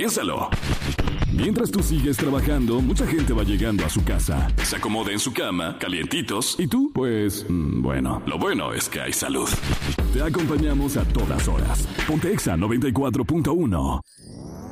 Piénsalo. Mientras tú sigues trabajando, mucha gente va llegando a su casa. Se acomoda en su cama, calientitos. ¿Y tú? Pues, bueno. Lo bueno es que hay salud. Te acompañamos a todas horas. Ponte Exa 94.1.